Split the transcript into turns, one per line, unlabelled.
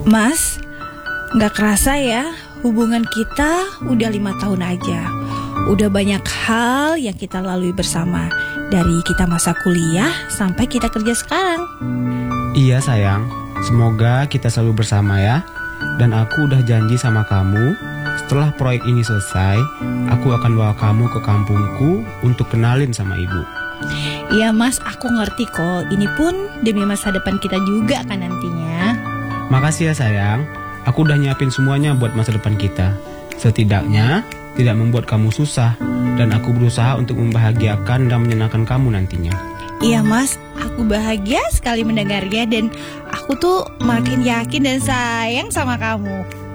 Mas, gak kerasa ya, hubungan kita udah 5 tahun aja. Udah banyak hal yang kita lalui bersama, dari kita masa kuliah sampai kita kerja sekarang.
Iya sayang, semoga kita selalu bersama ya. Dan aku udah janji sama kamu, setelah proyek ini selesai, aku akan bawa kamu ke kampungku untuk kenalin sama ibu.
Iya mas, aku ngerti kok. Ini pun demi masa depan kita juga kan nantinya.
Makasih ya sayang, aku udah nyiapin semuanya buat masa depan kita. Setidaknya tidak membuat kamu susah, dan aku berusaha untuk membahagiakan dan menyenangkan kamu nantinya.
Iya mas, aku bahagia sekali mendengarnya. Dan aku tuh makin yakin dan sayang sama kamu.